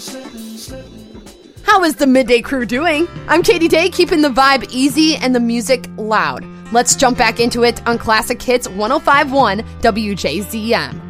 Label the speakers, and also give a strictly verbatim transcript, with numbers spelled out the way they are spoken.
Speaker 1: How is the Midday Crew doing? I'm Katie Day, keeping the vibe easy and the music loud. Let's jump back into it on Classic Hits one oh five point one W J Z M.